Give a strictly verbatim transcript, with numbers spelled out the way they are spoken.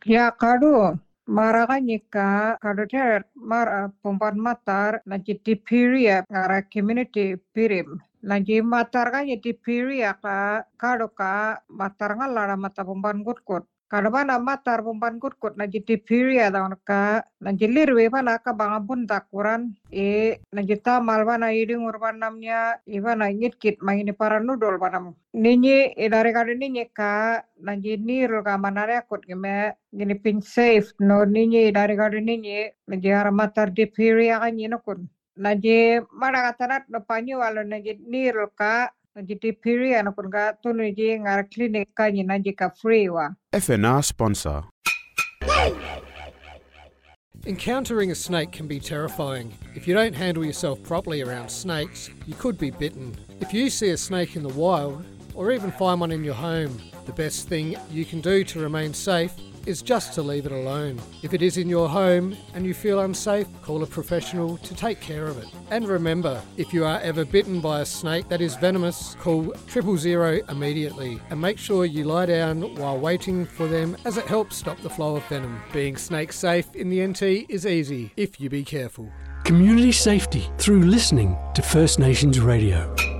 Ya kadu maraganyika kadu ter mar pumpan matar lanji diphtheria ngara community pirim. Lanji matar kanyi diphtheria ka kadu ka matar ngalara mata pumpan kutkut. Kadu mana matar pumpan kutkut lanji diphtheria daun ka lanji lirwe pana ka bangabun takuran e lanji tamal pana idingur panamnya ivana ngitkit mangini para nudol panam. Ninyi idare kadu ninyi ka lanji nirul ka manare akut gime gini pin safe no ninyi dari kadu ninyi lanji hara matar diphtheria kanyi nukun. Lanji mara katanat no panyu walo lanji nirul ka lanji diphtheria nukun ka tunu ji ngara klinik kanyi lanji ka free wa. F N R sponsor. Encountering a snake can be terrifying. If you don't handle yourself properly around snakes, you could be bitten. If you see a snake in the wild, or even find one in your home, the best thing you can do to remain safe is just to leave it alone. If it is in your home and you feel unsafe, call a professional to take care of it. And remember, if you are ever bitten by a snake that is venomous, call triple zero immediately and make sure you lie down while waiting for them, as it helps stop the flow of venom. Being snake safe in the N T is easy if you be careful. Community safety through listening to First Nations Radio.